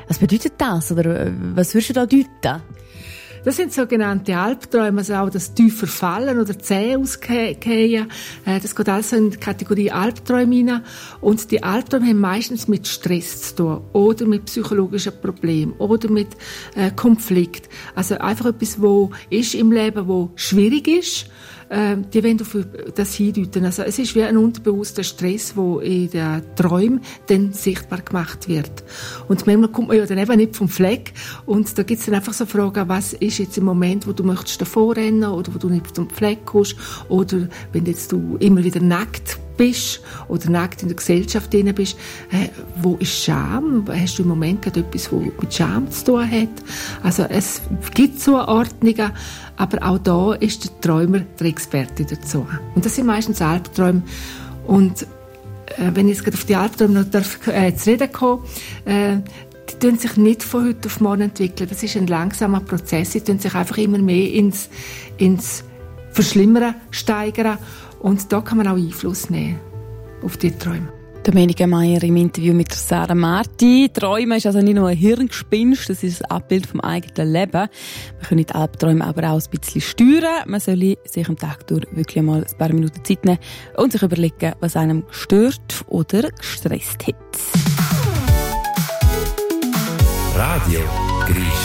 Was bedeutet das? Oder was würdest du da deuten? Das sind sogenannte Albträume, also auch das tiefer Fallen oder Zähne ausgehen. Das geht also in die Kategorie Albträume hinein. Und die Albträume haben meistens mit Stress zu tun oder mit psychologischen Problemen oder mit Konflikt. Also einfach etwas, wo ist im Leben, wo schwierig ist. Die wollen auf das hindeuten. Also es ist wie ein unterbewusster Stress, der in den Träumen dann sichtbar gemacht wird. Und manchmal kommt man ja dann eben nicht vom Fleck. Und da gibt es dann einfach so Fragen, was ist jetzt im Moment, wo du möchtest davor rennen oder wo du nicht vom Fleck kommst oder wenn jetzt du immer wieder nackt bist oder nackt in der Gesellschaft drin bist, wo ist Scham? Hast du im Moment gerade etwas, was mit Scham zu tun hat? Also es gibt Zuordnungen, aber auch da ist der Träumer der Experte dazu. Und das sind meistens Albträume. Und wenn ich jetzt gerade auf die Albträume noch zu reden komme, die tun sich nicht von heute auf morgen entwickeln. Das ist ein langsamer Prozess. Sie tun sich einfach immer mehr ins Verschlimmern steigern. Und da kann man auch Einfluss nehmen auf die Träume. Domenica Meier im Interview mit Sarah Marti. Träumen ist also nicht nur ein Hirngespinst, das ist ein Abbild vom eigenen Leben. Man kann die Albträume aber auch ein bisschen steuern. Man soll sich am Tag durch wirklich mal ein paar Minuten Zeit nehmen und sich überlegen, was einem gestört oder gestresst hat. Radio Griech.